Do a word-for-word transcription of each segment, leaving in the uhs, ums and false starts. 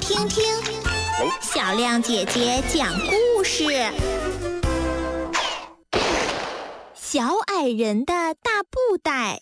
听听小亮姐姐讲故事。小矮人的大布袋。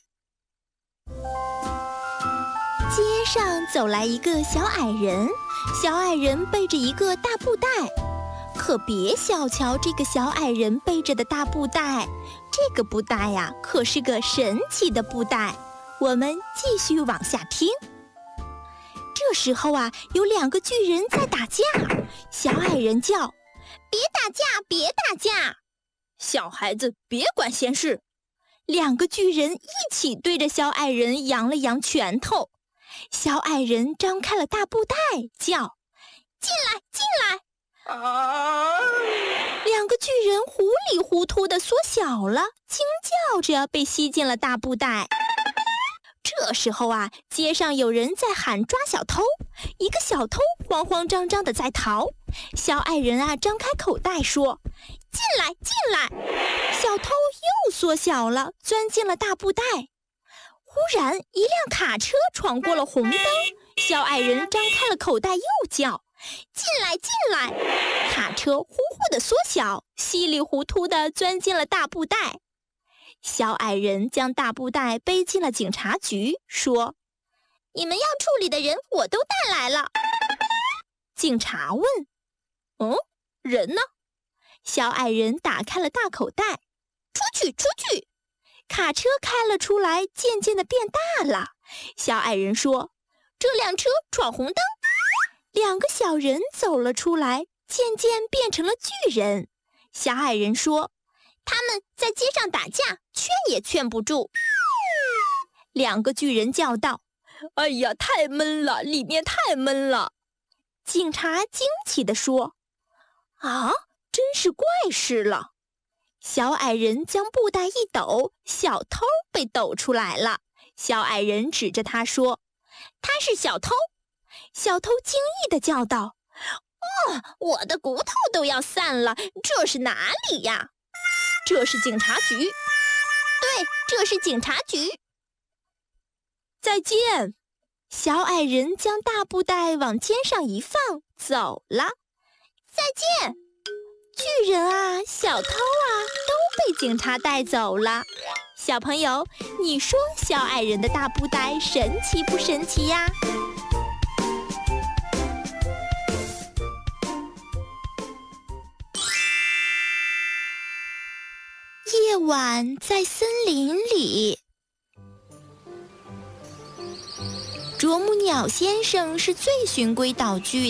街上走来一个小矮人，小矮人背着一个大布袋。可别小瞧这个小矮人背着的大布袋，这个布袋呀，可是个神奇的布袋。我们继续往下听。这时候啊，有两个巨人在打架，小矮人叫：“别打架，别打架！”小孩子别管闲事。两个巨人一起对着小矮人扬了扬拳头。小矮人张开了大布袋，叫：“进来，进来！”啊！两个巨人糊里糊涂地缩小了，惊叫着被吸进了大布袋。这时候啊，街上有人在喊抓小偷，一个小偷慌慌张张地在逃。小矮人啊，张开口袋说：“进来，进来！”小偷又缩小了，钻进了大布袋。忽然，一辆卡车闯过了红灯，小矮人张开了口袋，又叫：“进来，进来！”卡车呼呼地缩小，稀里糊涂地钻进了大布袋。小矮人将大布袋背进了警察局，说：“你们要处理的人我都带来了。”警察问：“哦，人呢？”小矮人打开了大口袋，出去，出去！卡车开了出来，渐渐地变大了。小矮人说：“这辆车闯红灯。”两个小人走了出来，渐渐变成了巨人。小矮人说：“他们在街上打架，劝也劝不住。”两个巨人叫道：“哎呀，太闷了，里面太闷了！”警察惊奇地说：“啊，真是怪事了！”小矮人将布袋一抖，小偷被抖出来了。小矮人指着他说：“他是小偷！”小偷惊异地叫道：“哦，我的骨头都要散了，这是哪里呀？”“这是警察局。”“对，这是警察局。”“再见！”小矮人将大布袋往肩上一放，走了。“再见！”巨人啊，小偷啊，都被警察带走了。小朋友，你说小矮人的大布袋神奇不神奇呀？夜晚在森林里，啄木鸟先生是最循规蹈矩